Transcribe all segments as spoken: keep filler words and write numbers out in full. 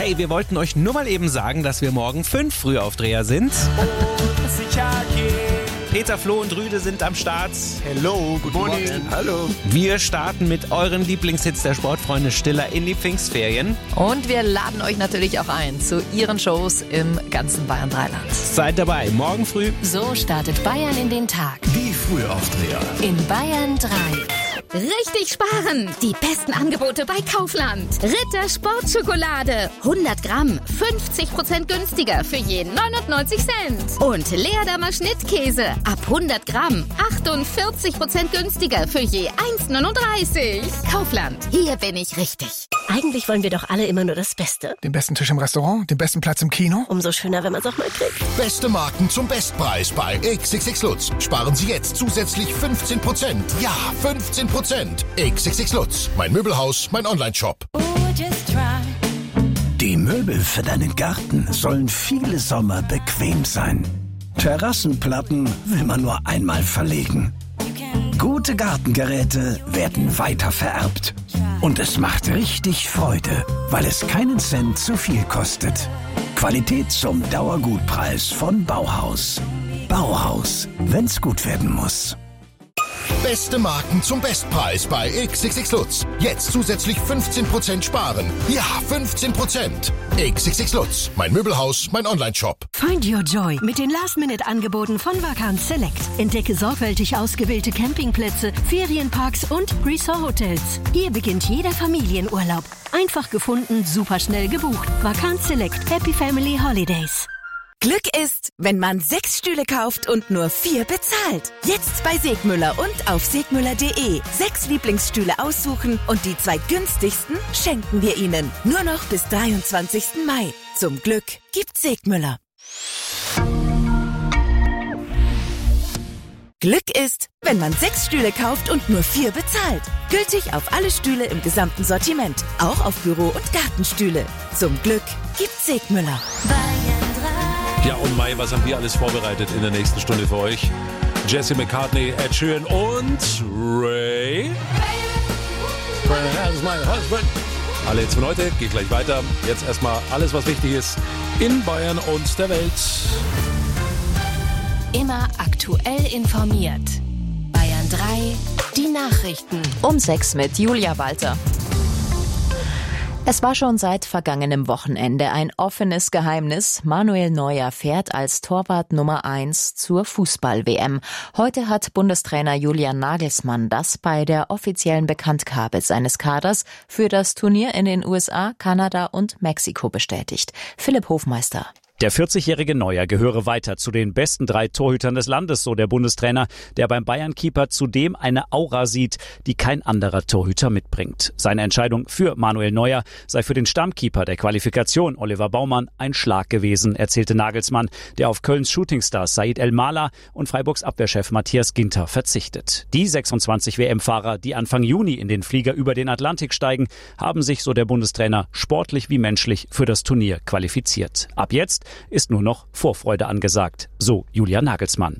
Hey, wir wollten euch nur mal eben sagen, dass wir morgen fünf Frühaufdreher sind. Peter, Flo und Rüde sind am Start. Hello, good morning. morning. Hallo. Wir starten mit euren Lieblingshits der Sportfreunde Stiller in die Pfingstferien. Und wir laden euch natürlich auch ein zu ihren Shows im ganzen Bayern-Dreiland. Seid dabei, morgen früh. So startet Bayern in den Tag. Die Frühaufdreher. In Bayern drei. Richtig sparen! Die besten Angebote bei Kaufland. Ritter Sportschokolade. hundert Gramm. fünfzig Prozent günstiger für jeden neunundneunzig Cent. Und Leerdammer Schnittkäse. Ab hundert Gramm. achtundvierzig Prozent günstiger für je eins neununddreißig. Kaufland. Hier bin ich richtig. Eigentlich wollen wir doch alle immer nur das Beste. Den besten Tisch im Restaurant, den besten Platz im Kino. Umso schöner, wenn man es auch mal kriegt. Beste Marken zum Bestpreis bei X X X Lutz. Sparen Sie jetzt zusätzlich fünfzehn Prozent. Ja, fünfzehn Prozent. X X X Lutz. Mein Möbelhaus, mein Online-Shop. Die Möbel für deinen Garten sollen viele Sommer bequem sein. Terrassenplatten will man nur einmal verlegen. Gute Gartengeräte werden weiter vererbt. Und es macht richtig Freude, weil es keinen Cent zu viel kostet. Qualität zum Dauergutpreis von Bauhaus. Bauhaus, wenn's gut werden muss. Beste Marken zum Bestpreis bei X X X Lutz. Jetzt zusätzlich fünfzehn Prozent sparen. Ja, fünfzehn Prozent. X X X Lutz. Mein Möbelhaus, mein Online-Shop. Find your joy mit den Last-Minute-Angeboten von Vacanz Select. Entdecke sorgfältig ausgewählte Campingplätze, Ferienparks und Resort-Hotels. Hier beginnt jeder Familienurlaub. Einfach gefunden, super schnell gebucht. Vacanz Select. Happy Family Holidays. Glück ist, wenn man sechs Stühle kauft und nur vier bezahlt. Jetzt bei Segmüller und auf segmüller punkt de. Sechs Lieblingsstühle aussuchen und die zwei günstigsten schenken wir Ihnen. Nur noch bis dreiundzwanzigsten Mai. Zum Glück gibt Segmüller. Glück ist, wenn man sechs Stühle kauft und nur vier bezahlt. Gültig auf alle Stühle im gesamten Sortiment. Auch auf Büro- und Gartenstühle. Zum Glück gibt Segmüller. Ja, und Mai, was haben wir alles vorbereitet in der nächsten Stunde für euch? Jesse McCartney, Ed Sheeran und Ray. Alle jetzt von heute, geht gleich weiter. Jetzt erstmal alles, was wichtig ist in Bayern und der Welt. Immer aktuell informiert. Bayern drei, die Nachrichten. Um sechs mit Julia Walter. Es war schon seit vergangenem Wochenende ein offenes Geheimnis. Manuel Neuer fährt als Torwart Nummer eins zur Fußball-W M. Heute hat Bundestrainer Julian Nagelsmann das bei der offiziellen Bekanntgabe seines Kaders für das Turnier in den U S A, Kanada und Mexiko bestätigt. Philipp Hofmeister. Der vierzigjährige Neuer gehöre weiter zu den besten drei Torhütern des Landes, so der Bundestrainer, der beim Bayern-Keeper zudem eine Aura sieht, die kein anderer Torhüter mitbringt. Seine Entscheidung für Manuel Neuer sei für den Stammkeeper der Qualifikation, Oliver Baumann, ein Schlag gewesen, erzählte Nagelsmann, der auf Kölns Shootingstar Said El-Mala und Freiburgs Abwehrchef Matthias Ginter verzichtet. Die sechsundzwanzig W M-Fahrer, die Anfang Juni in den Flieger über den Atlantik steigen, haben sich, so der Bundestrainer, sportlich wie menschlich für das Turnier qualifiziert. Ab jetzt ist nur noch Vorfreude angesagt, so Julian Nagelsmann.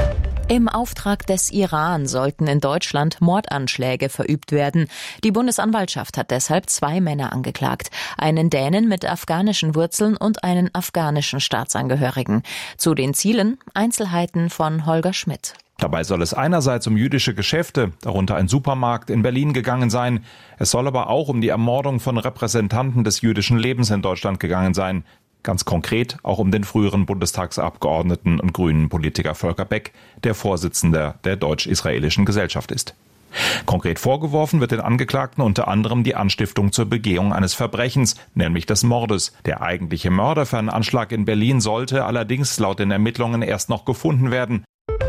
Im Auftrag des Iran sollten in Deutschland Mordanschläge verübt werden. Die Bundesanwaltschaft hat deshalb zwei Männer angeklagt. Einen Dänen mit afghanischen Wurzeln und einen afghanischen Staatsangehörigen. Zu den Zielen Einzelheiten von Holger Schmidt. Dabei soll es einerseits um jüdische Geschäfte, darunter ein Supermarkt in Berlin, gegangen sein. Es soll aber auch um die Ermordung von Repräsentanten des jüdischen Lebens in Deutschland gegangen sein. Ganz konkret auch um den früheren Bundestagsabgeordneten und grünen Politiker Volker Beck, der Vorsitzender der Deutsch-Israelischen Gesellschaft ist. Konkret vorgeworfen wird den Angeklagten unter anderem die Anstiftung zur Begehung eines Verbrechens, nämlich des Mordes. Der eigentliche Mörder für einen Anschlag in Berlin sollte allerdings laut den Ermittlungen erst noch gefunden werden.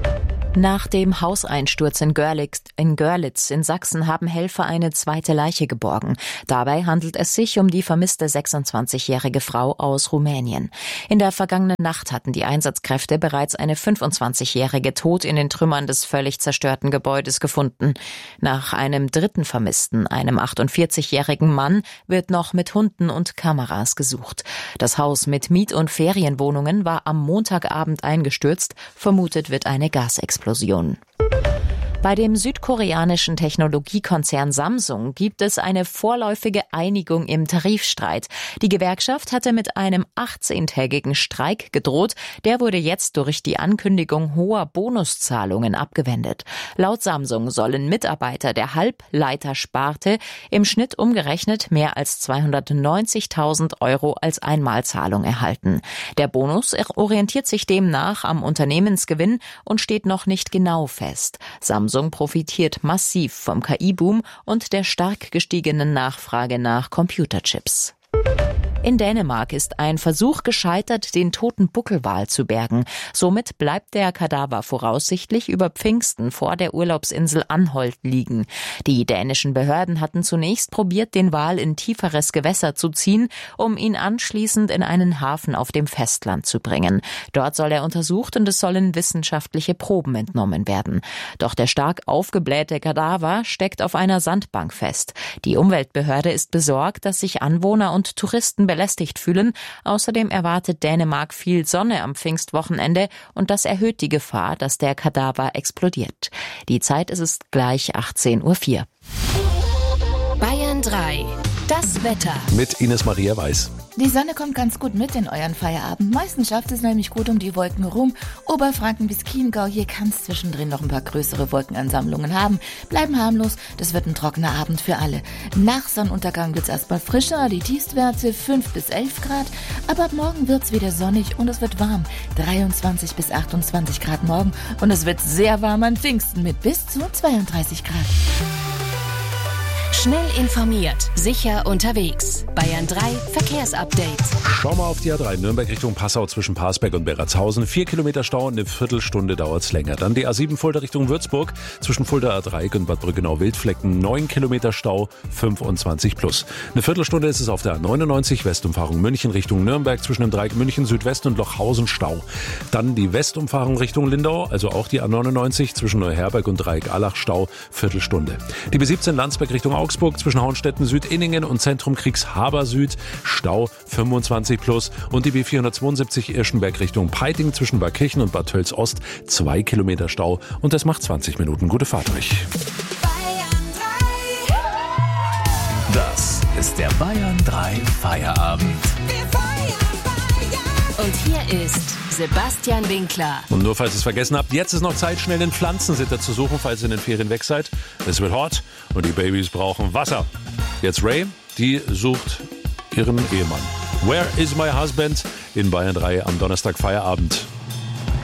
Nach dem Hauseinsturz in Görlitz, in Görlitz in Sachsen haben Helfer eine zweite Leiche geborgen. Dabei handelt es sich um die vermisste sechsundzwanzigjährige Frau aus Rumänien. In der vergangenen Nacht hatten die Einsatzkräfte bereits eine fünfundzwanzigjährige tot in den Trümmern des völlig zerstörten Gebäudes gefunden. Nach einem dritten Vermissten, einem achtundvierzigjährigen Mann, wird noch mit Hunden und Kameras gesucht. Das Haus mit Miet- und Ferienwohnungen war am Montagabend eingestürzt. Vermutet wird eine Gasexplosion. Bei dem südkoreanischen Technologiekonzern Samsung gibt es eine vorläufige Einigung im Tarifstreit. Die Gewerkschaft hatte mit einem achtzehntägigen Streik gedroht. Der wurde jetzt durch die Ankündigung hoher Bonuszahlungen abgewendet. Laut Samsung sollen Mitarbeiter der Halbleitersparte im Schnitt umgerechnet mehr als zweihundertneunzigtausend Euro als Einmalzahlung erhalten. Der Bonus orientiert sich demnach am Unternehmensgewinn und steht noch nicht genau fest. Samsung profitiert massiv vom K I-Boom und der stark gestiegenen Nachfrage nach Computerchips. In Dänemark ist ein Versuch gescheitert, den toten Buckelwal zu bergen. Somit bleibt der Kadaver voraussichtlich über Pfingsten vor der Urlaubsinsel Anholt liegen. Die dänischen Behörden hatten zunächst probiert, den Wal in tieferes Gewässer zu ziehen, um ihn anschließend in einen Hafen auf dem Festland zu bringen. Dort soll er untersucht und es sollen wissenschaftliche Proben entnommen werden. Doch der stark aufgeblähte Kadaver steckt auf einer Sandbank fest. Die Umweltbehörde ist besorgt, dass sich Anwohner und Touristen belästigt fühlen. Außerdem erwartet Dänemark viel Sonne am Pfingstwochenende und das erhöht die Gefahr, dass der Kadaver explodiert. Die Zeit ist es gleich achtzehn Uhr vier. Bayern drei. Das Wetter. Mit Ines Maria Weiß. Die Sonne kommt ganz gut mit in euren Feierabend. Meistens schafft es nämlich gut um die Wolken herum. Oberfranken bis Chiemgau, hier kann es zwischendrin noch ein paar größere Wolkenansammlungen haben. Bleiben harmlos, das wird ein trockener Abend für alle. Nach Sonnenuntergang wird es erstmal frischer, die Tiefstwerte fünf bis elf Grad. Aber ab morgen wird es wieder sonnig und es wird warm. dreiundzwanzig bis achtundzwanzig Grad morgen und es wird sehr warm an Pfingsten mit bis zu zweiunddreißig Grad. Schnell informiert, sicher unterwegs. Bayern drei Verkehrsupdate. Schau mal auf die A drei Nürnberg Richtung Passau zwischen Parsberg und Beratshausen. Vier Kilometer Stau und eine Viertelstunde dauert es länger. Dann die A sieben Fulda Richtung Würzburg zwischen Fulda A drei und Bad Brückenau-Wildflecken. Neun Kilometer Stau, fünfundzwanzig plus. Eine Viertelstunde ist es auf der A neunundneunzig Westumfahrung München Richtung Nürnberg zwischen dem Dreieck München Südwest und Lochhausen Stau. Dann die Westumfahrung Richtung Lindau, also auch die A neunundneunzig zwischen Neuherberg und Dreieck Allach Stau, Viertelstunde. Die B siebzehn Landsberg Richtung Augsburg zwischen Hauenstetten Süd-Inningen und Zentrum Kriegshaber Süd, Stau fünfundzwanzig plus und die B vierhundertzweiundsiebzig Irschenberg Richtung Peiting zwischen Barkirchen und Bad Tölz Ost, zwei Kilometer Stau und das macht zwanzig Minuten. Gute Fahrt euch. Das ist der Bayern drei Feierabend. Und hier ist Sebastian Winkler. Und nur falls ihr es vergessen habt, jetzt ist noch Zeit, schnell den Pflanzensitter zu suchen, falls ihr in den Ferien weg seid. Es wird hot und die Babys brauchen Wasser. Jetzt Ray, die sucht ihren Ehemann. Where is my husband? In Bayern drei am Donnerstag Feierabend.